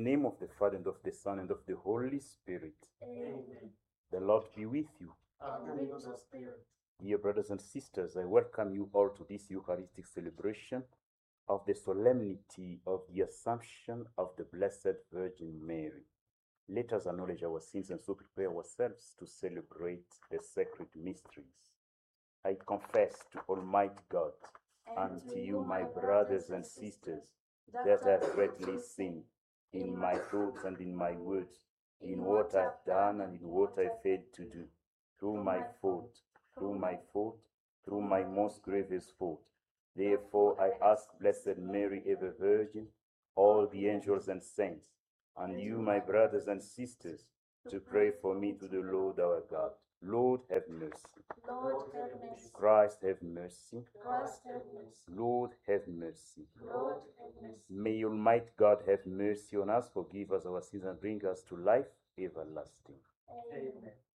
name of the Father, and of the Son, and of the Holy Spirit. Amen. The Lord be with you. And with your spirit. Dear brothers and sisters, I welcome you all to this Eucharistic celebration of the solemnity of the Assumption of the Blessed Virgin Mary. Let us acknowledge our sins and so prepare ourselves to celebrate the sacred mysteries. I confess to Almighty God and to you, my brothers and sisters, that I have greatly sinned in my thoughts and in my words, in what I've done and in what I failed to do, through my fault, through my most grievous fault. Therefore I ask Blessed Mary, ever Virgin, all the angels and saints, and you, my brothers and sisters, to pray for me to the Lord our God. Lord, have mercy. Lord, have mercy. Christ, have mercy. Christ, have mercy. Lord, have mercy. Lord, have mercy. May Almighty God have mercy on us, forgive us our sins, and bring us to life everlasting. Amen.